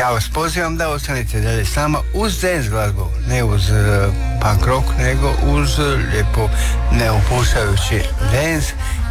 Ja vas pozivam da ostanete dalje s nama uz dance glazbu, ne uz punk rock, nego uz lijepo neopuštajući dance